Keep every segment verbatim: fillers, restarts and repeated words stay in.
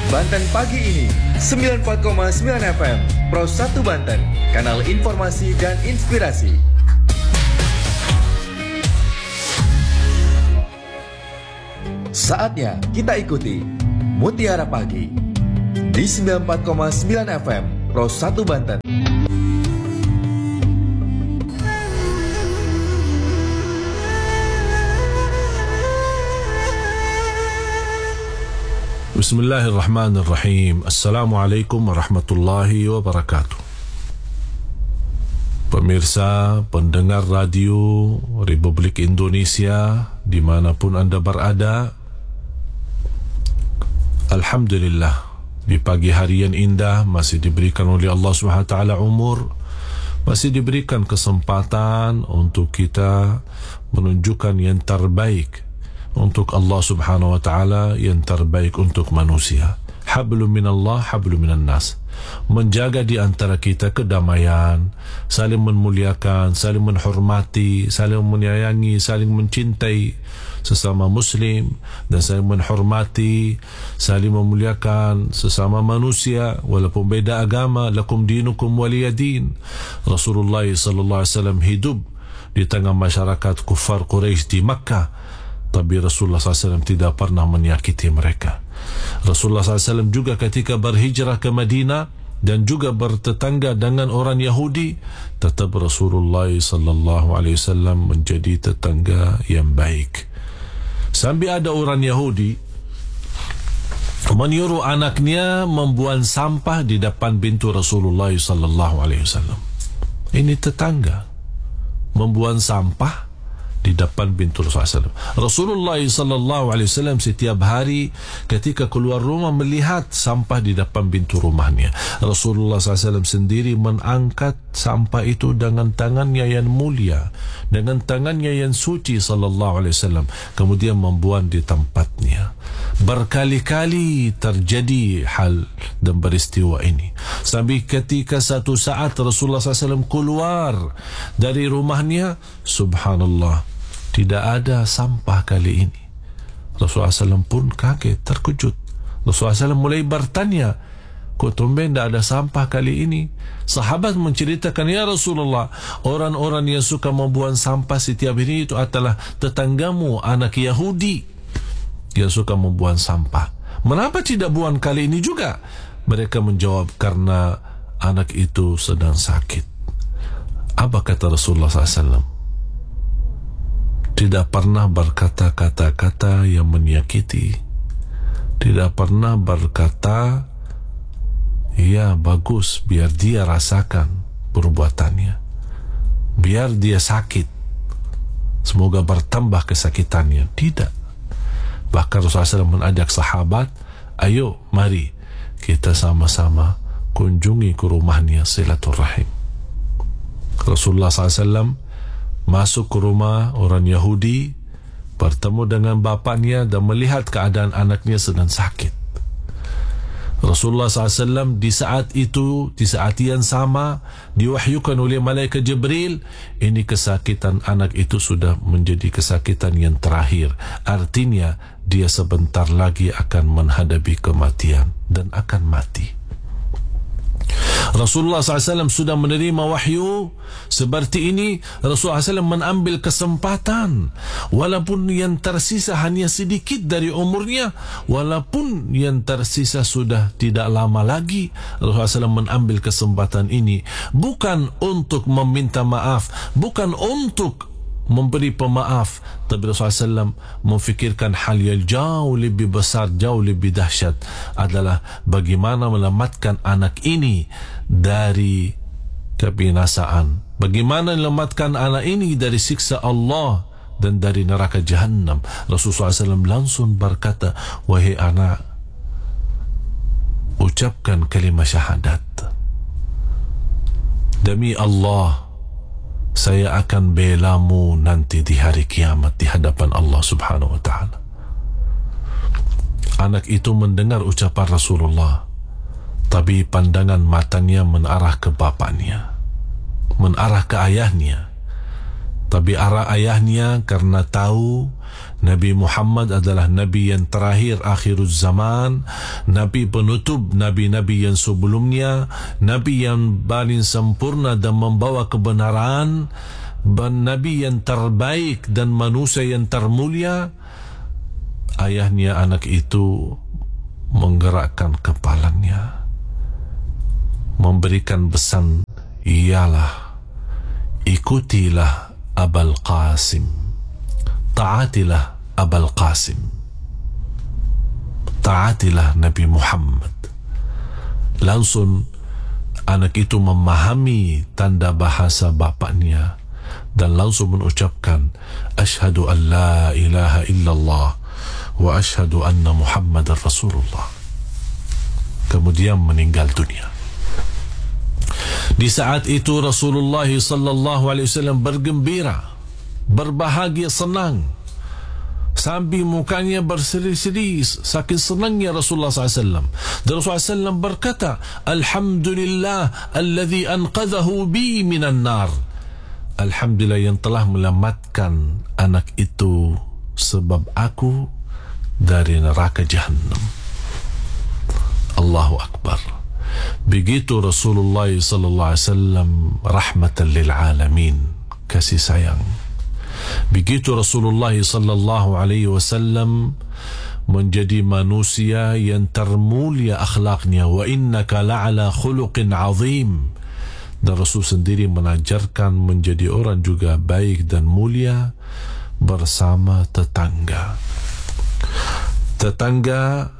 Banten pagi ini sembilan puluh empat koma sembilan F M Pro satu Banten, kanal informasi dan inspirasi. Saatnya kita ikuti Mutiara Pagi di sembilan puluh empat koma sembilan F M Pro satu Banten. Bismillahirrahmanirrahim. Assalamualaikum warahmatullahi wabarakatuh. Pemirsa, pendengar radio Republik Indonesia dimanapun Anda berada, Alhamdulillah, di pagi hari yang indah masih diberikan oleh Allah subhanahu wa taala umur, masih diberikan kesempatan untuk kita menunjukkan yang terbaik untuk Allah subhanahu wa ta'ala, yang terbaik untuk manusia. Hablum minallah, hablum minan nas. Menjaga di antara kita kedamaian, saling memuliakan, saling menghormati, saling menyayangi, saling mencintai sesama muslim, dan saling menghormati, saling memuliakan sesama manusia walaupun beda agama. Lakum dinukum waliyadin. Rasulullah sallallahu alaihi wasallam hidup di tengah masyarakat kufar Quraisy di Makkah, tapi Rasulullah sallallahu alaihi wasallam tidak pernah menyakiti mereka. Rasulullah sallallahu alaihi wasallam juga ketika berhijrah ke Madinah dan juga bertetangga dengan orang Yahudi, tetap Rasulullah sallallahu alaihi wasallam menjadi tetangga yang baik. Sampai ada orang Yahudi menyuruh anaknya membuang sampah di depan pintu Rasulullah sallallahu alaihi wasallam. Ini tetangga membuang sampah di depan pintu Rasulullah sallallahu alaihi wasallam. Rasulullah sallallahu alaihi wasallam setiap hari ketika keluar rumah melihat sampah di depan pintu rumahnya. Rasulullah sallallahu alaihi wasallam sendiri mengangkat sampah itu dengan tangannya yang mulia, dengan tangannya yang suci sallallahu alaihi wasallam, kemudian membuang di tempatnya. Berkali-kali terjadi hal dan peristiwa ini, sampai ketika satu saat Rasulullah sallallahu alaihi wasallam keluar dari rumahnya, subhanallah, tidak ada sampah kali ini. Rasulullah sallallahu alaihi wasallam pun kaget, terkejut. Rasulullah sallallahu alaihi wasallam mulai bertanya, kok tumben tidak ada sampah kali ini? Sahabat menceritakan, ya Rasulullah, orang-orang yang suka membuang sampah setiap hari itu adalah tetanggamu, anak Yahudi yang suka membuang sampah. Mengapa tidak buang kali ini juga? Mereka menjawab, karena anak itu sedang sakit. Apa kata Rasulullah sallallahu alaihi wasallam? Tidak pernah berkata kata-kata yang menyakiti, tidak pernah berkata, ya bagus, biar dia rasakan perbuatannya, biar dia sakit, semoga bertambah kesakitannya. Tidak. Bahkan Rasulullah sallallahu alaihi wasallam mengajak sahabat, ayo mari kita sama-sama kunjungi ke rumahnya, silaturahim. Rasulullah sallallahu alaihi wasallam masuk ke rumah orang Yahudi, bertemu dengan bapaknya dan melihat keadaan anaknya sedang sakit. Rasulullah sallallahu alaihi wasallam di saat itu, di saat yang sama, diwahyukan oleh malaikat Jibril, ini kesakitan anak itu sudah menjadi kesakitan yang terakhir. Artinya dia sebentar lagi akan menghadapi kematian dan akan mati. Rasulullah sallallahu alaihi wasallam sudah menerima wahyu seperti ini. Rasulullah sallallahu alaihi wasallam mengambil kesempatan, walaupun yang tersisa hanya sedikit dari umurnya, walaupun yang tersisa sudah tidak lama lagi, Rasulullah sallallahu alaihi wasallam mengambil kesempatan ini bukan untuk meminta maaf, bukan untuk memberi pemaaf, tapi Rasulullah sallallahu alaihi wasallam memfikirkan hal yang jauh lebih besar, jauh lebih dahsyat, adalah bagaimana menyelamatkan anak ini dari kebinasaan, bagaimana menyelamatkan anak ini dari siksa Allah dan dari neraka Jahannam. Rasulullah sallallahu alaihi wasallam langsung berkata, wahai anak, ucapkan kalimat syahadat. Demi Allah, saya akan belamu nanti di hari kiamat di hadapan Allah subhanahu wa ta'ala. Anak itu mendengar ucapan Rasulullah, tapi pandangan matanya menarah ke bapaknya, menarah ke ayahnya. Tapi arah ayahnya karena tahu Nabi Muhammad adalah Nabi yang terakhir akhirul zaman, Nabi penutup Nabi-Nabi yang sebelumnya, Nabi yang paling sempurna dan membawa kebenaran, Nabi yang terbaik dan manusia yang termulia. Ayahnya anak itu menggerakkan kepalanya, memberikan pesan, ialah ikutilah Abul Qasim, taatilah Abul Qasim, taatilah Nabi Muhammad. Langsung anak itu memahami tanda bahasa bapaknya dan langsung mengucapkan, asyhadu an la ilaha illallah wa asyhadu anna Muhammadar Rasulullah. Kemudian meninggal dunia. Di saat itu Rasulullah sallallahu alaihi wasallam bergembira, berbahagia, senang, sambil mukanya berseri-seri saking senangnya Rasulullah sallallahu alaihi wasallam. Dan Rasulullah sallallahu alaihi wasallam berkata, alhamdulillah alladhi anqadhahu bi minan nar. Alhamdulillah yang telah menyelamatkan anak itu sebab aku dari neraka Jahannam. Allahu Akbar. Begitu Rasulullah sallallahu alaihi wasallam rahmatan lil alamin, kasih sayang. Begitu Rasulullah sallallahu alaihi wasallam menjadi manusia yang termulia akhlaknya, wa innaka la'ala khuluqin azim. Dan Rasul sendiri mengajarkan menjadi orang juga baik dan mulia bersama tetangga. Tetangga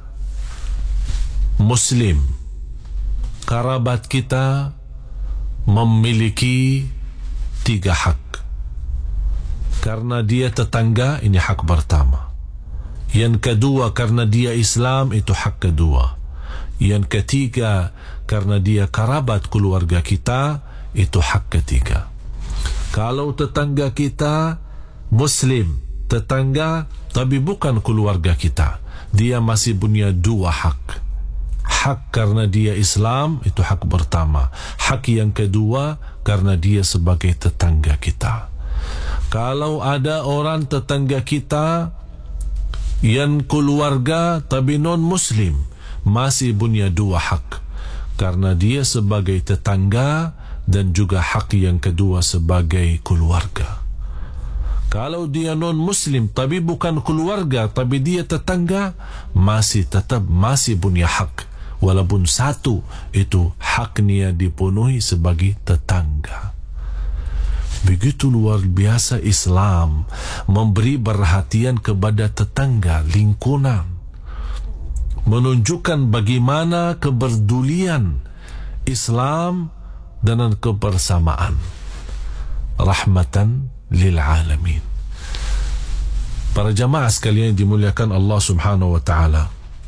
Muslim, kerabat kita, memiliki tiga hak. Karena dia tetangga, ini hak pertama. Yang kedua, karena dia Islam, itu hak kedua. Yang ketiga, karena dia kerabat keluarga kita, itu hak ketiga. Kalau tetangga kita Muslim, tetangga tapi bukan keluarga kita, dia masih punya dua hak. Hak karena dia Islam, itu hak pertama. Hak yang kedua karena dia sebagai tetangga kita. Kalau ada orang tetangga kita yang keluarga tapi non-Muslim, masih punya dua hak. Karena dia sebagai tetangga dan juga hak yang kedua sebagai keluarga. Kalau dia non-Muslim tapi bukan keluarga tapi dia tetangga, masih tetap masih punya hak. Walaupun satu itu haknya dipenuhi sebagai tetangga. Begitu luar biasa Islam memberi perhatian kepada tetangga, lingkungan, menunjukkan bagaimana kepedulian Islam dan kebersamaan. Rahmatan lil alamin. Para jamaah sekalian dimuliakan Allah Subhanahu wa taala,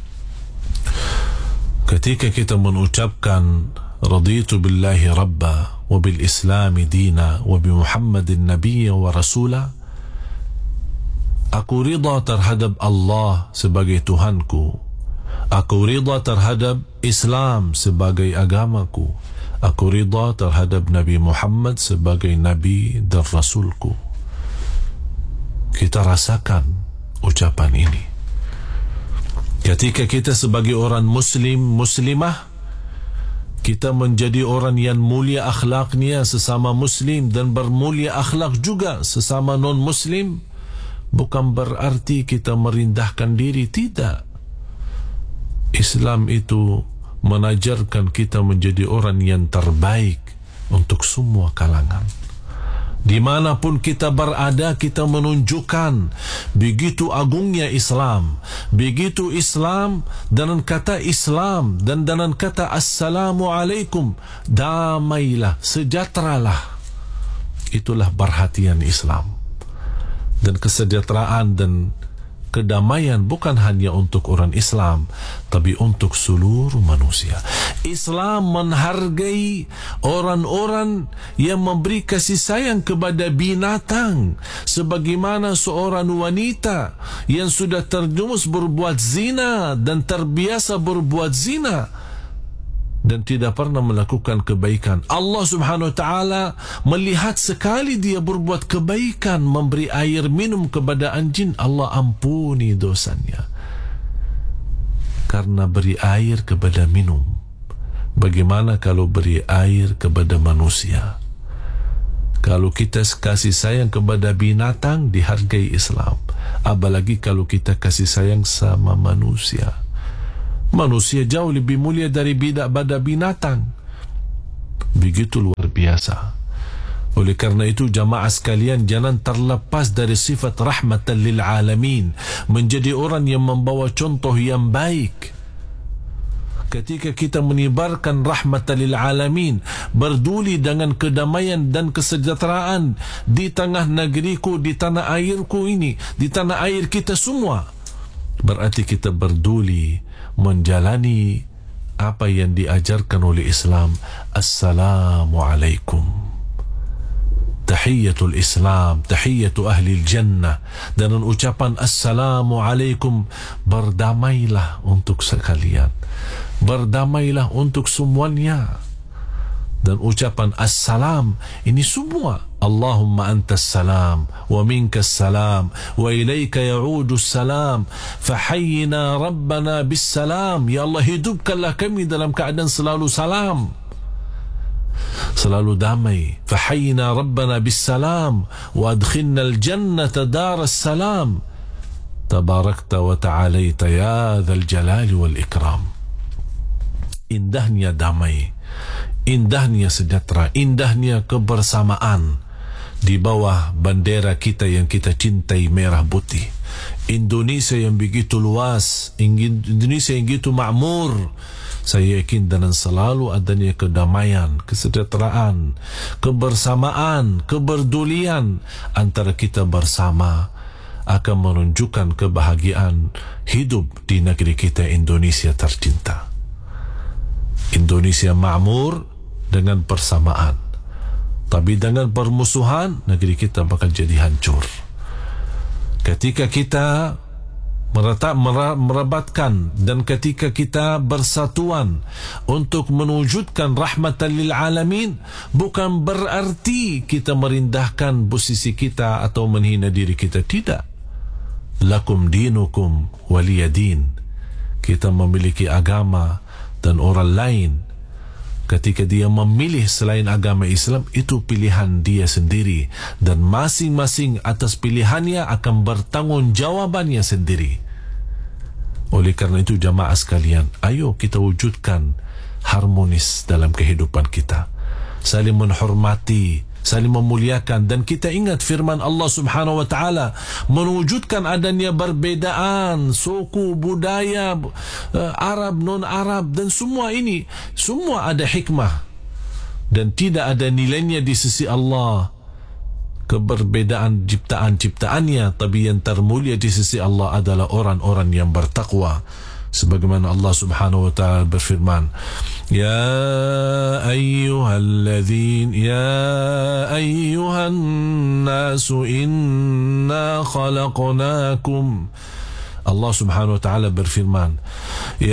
ketika kita mengucapkan raditu billahi rabba wa bil islami dina wa bi muhammadin nabiyya wa rasula, aku rida terhadap Allah sebagai Tuhanku, aku rida terhadap Islam sebagai agamaku, aku rida terhadap Nabi Muhammad sebagai Nabi dan Rasulku. Kita rasakan ucapan ini ketika kita sebagai orang Muslim, Muslimah, kita menjadi orang yang mulia akhlaknya sesama Muslim dan bermulia akhlak juga sesama non-Muslim. Bukan berarti kita merendahkan diri, tidak. Islam itu mengajarkan kita menjadi orang yang terbaik untuk semua kalangan. Dimanapun kita berada, kita menunjukkan begitu agungnya Islam, begitu Islam dengan kata Islam dan dengan kata Assalamualaikum, damailah, sejahteralah. Itulah perhatian Islam. Dan kesejahteraan dan kedamaian bukan hanya untuk orang Islam, tapi untuk seluruh manusia. Islam menghargai orang-orang yang memberi kasih sayang kepada binatang, sebagaimana seorang wanita yang sudah terjumus berbuat zina dan terbiasa berbuat zina, dan tidak pernah melakukan kebaikan. Allah Subhanahu wa taala melihat sekali dia berbuat kebaikan, memberi air minum kepada anjing, Allah ampuni dosanya karena beri air kepada minum. Bagaimana kalau beri air kepada manusia? Kalau kita kasih sayang kepada binatang dihargai Islam, apalagi kalau kita kasih sayang sama manusia. Manusia jauh lebih mulia dari bidak pada binatang. Begitu luar biasa. Oleh karena itu jamaah sekalian, jangan terlepas dari sifat rahmatan lil alamin, menjadi orang yang membawa contoh yang baik. Ketika kita menyebarkan rahmatan lil alamin, berduli dengan kedamaian dan kesejahteraan di tengah negeriku, di tanah airku ini, di tanah air kita semua, berarti kita berduli menjalani apa yang diajarkan oleh Islam. Assalamualaikum, tahiyatul Islam, tahiyatu ahli jannah, dan ucapan Assalamualaikum, berdamailah untuk sekalian, berdamailah untuk semuanya. Dan ucapan assalam ini semua, Allahumma antas salam wa minkas salam wa ilaika ya'udu salam fahayyina rabbana bis salam. Ya Allah, hidupkanlah kami dalam keadaan selalu salam, selalu damai. Fahayyina rabbana bis salam wa adkhilna al jannata dar as salam tabarakta wa ta'alaita ya dzal jalali wal ikram. Indahnya damai, indahnya sejahtera, indahnya kebersamaan di bawah bendera kita yang kita cintai, merah putih. Indonesia yang begitu luas, Indonesia yang begitu makmur. Saya yakin dengan selalu adanya kedamaian, kesejahteraan, kebersamaan, keberdulian antara kita bersama akan menunjukkan kebahagiaan hidup di negeri kita Indonesia tercinta. Indonesia makmur dengan persamaan, tapi dengan permusuhan negeri kita bakal jadi hancur. Ketika kita meretak, merebatkan dan ketika kita bersatuan untuk mewujudkan rahmatan lil alamin, bukan berarti kita merendahkan posisi kita atau menghina diri kita, tidak. Lakum dinukum waliyadin. Kita memiliki agama dan orang lain. Ketika dia memilih selain agama Islam, itu pilihan dia sendiri, dan masing-masing atas pilihannya akan bertanggungjawabnya sendiri. Oleh karena itu jamaah sekalian, ayo kita wujudkan harmonis dalam kehidupan kita, saling menghormati, saling memuliakan, dan kita ingat firman Allah Subhanahu wa taala, mewujudkan adanya perbedaan suku, budaya, Arab, non-Arab, dan semua ini semua ada hikmah dan tidak ada nilainya di sisi Allah. Keberbedaan ciptaan-ciptaannya, tapi yang termulia di sisi Allah adalah orang-orang yang bertakwa. Sebagaimana Allah Subhanahu wa taala berfirman, Ya ayyuhalladzin ya ayyuhan nasu inna khalaqnakum. Allah Subhanahu wa taala berfirman,